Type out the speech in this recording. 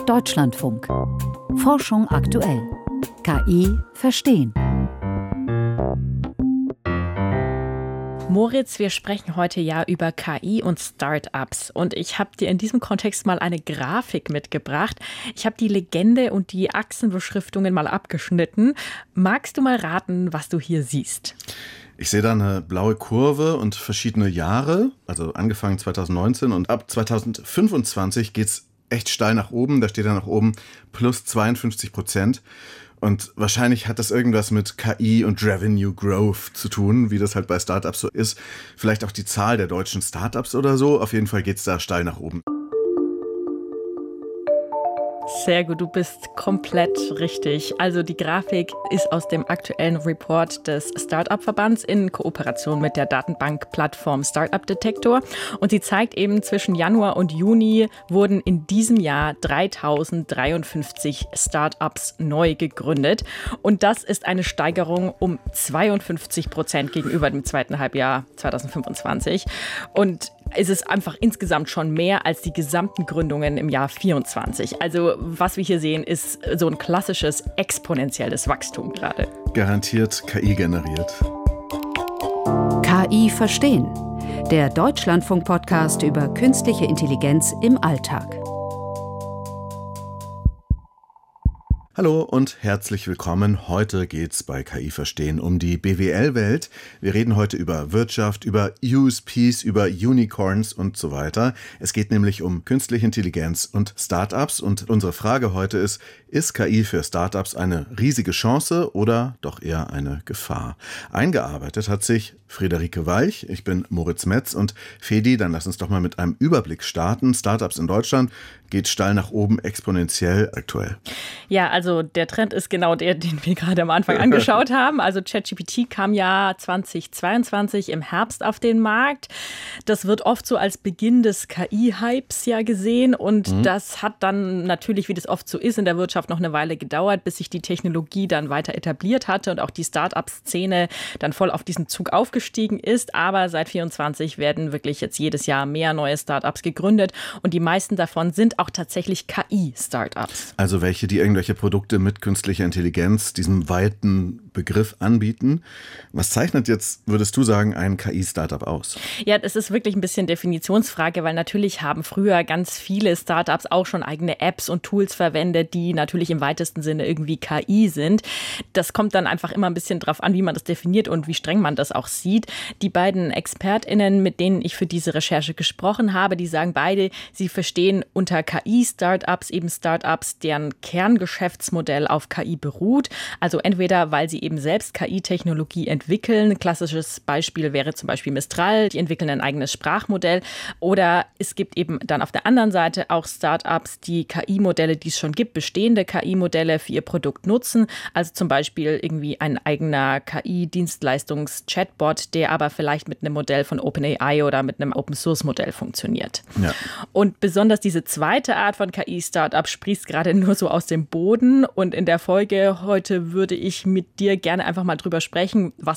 Deutschlandfunk. Forschung aktuell. KI verstehen. Moritz, wir sprechen heute ja über KI und Startups. Und ich habe dir in diesem Kontext mal eine Grafik mitgebracht. Ich habe die Legende und die Achsenbeschriftungen mal abgeschnitten. Magst du mal raten, was du hier siehst? Ich sehe da eine blaue Kurve und verschiedene Jahre, also angefangen 2019 und ab 2025 geht es echt steil nach oben. Da steht dann nach oben plus 52%. Und wahrscheinlich hat das irgendwas mit KI und Revenue Growth zu tun, wie das halt bei Startups so ist. Vielleicht auch die Zahl der deutschen Startups oder so. Auf jeden Fall geht es da steil nach oben. Sehr gut, du bist komplett richtig. Also die Grafik ist aus dem aktuellen Report des Startup-Verbands in Kooperation mit der Datenbankplattform Startup Detektor. Und sie zeigt eben, zwischen Januar und Juni wurden in diesem Jahr 3053 Startups neu gegründet. Und das ist eine Steigerung um 52% gegenüber dem zweiten Halbjahr 2025. Und es ist einfach insgesamt schon mehr als die gesamten Gründungen im Jahr 2024. Also was wir hier sehen, ist so ein klassisches exponentielles Wachstum gerade. Garantiert KI generiert. KI verstehen. Der Deutschlandfunk-Podcast über künstliche Intelligenz im Alltag. Hallo und herzlich willkommen. Heute geht's bei KI verstehen um die BWL-Welt. Wir reden heute über Wirtschaft, über USPs, über Unicorns und so weiter. Es geht nämlich um künstliche Intelligenz und Startups. Und unsere Frage heute ist KI für Startups eine riesige Chance oder doch eher eine Gefahr? Eingearbeitet hat sich Friederike Walch, ich bin Moritz Metz und Fedi, dann lass uns doch mal mit einem Überblick starten. Startups in Deutschland geht steil nach oben, exponentiell aktuell. Ja, also der Trend ist genau der, den wir gerade am Anfang angeschaut haben. Also ChatGPT kam ja 2022 im Herbst auf den Markt. Das wird oft so als Beginn des KI-Hypes ja gesehen und das hat dann natürlich, wie das oft so ist, in der Wirtschaft noch eine Weile gedauert, bis sich die Technologie dann weiter etabliert hatte und auch die Start-up-Szene dann voll auf diesen Zug aufgestiegen ist. Aber seit 2024 werden wirklich jetzt jedes Jahr mehr neue Start-ups gegründet und die meisten davon sind auch tatsächlich KI-Startups. Also welche, die irgendwelche Produkte mit künstlicher Intelligenz, diesem weiten Begriff anbieten. Was zeichnet jetzt, würdest du sagen, ein KI-Startup aus? Ja, das ist wirklich ein bisschen Definitionsfrage, weil natürlich haben früher ganz viele Startups auch schon eigene Apps und Tools verwendet, die natürlich im weitesten Sinne irgendwie KI sind. Das kommt dann einfach immer ein bisschen drauf an, wie man das definiert und wie streng man das auch sieht. Die beiden ExpertInnen, mit denen ich für diese Recherche gesprochen habe, die sagen beide, sie verstehen unter KI-Startups eben Startups, deren Kerngeschäftsmodell auf KI beruht. Also entweder, weil sie eben selbst KI-Technologie entwickeln. Ein klassisches Beispiel wäre zum Beispiel Mistral. Die entwickeln ein eigenes Sprachmodell. Oder es gibt eben dann auf der anderen Seite auch Startups, die KI-Modelle, die es schon gibt, bestehende KI-Modelle für ihr Produkt nutzen. Also zum Beispiel irgendwie ein eigener KI-Dienstleistungs-Chatbot, der aber vielleicht mit einem Modell von OpenAI oder mit einem Open-Source-Modell funktioniert. Ja. Und besonders diese zweite Art von KI-Startup sprießt gerade nur so aus dem Boden. Und in der Folge heute würde ich mit dir gerne einfach mal drüber sprechen, was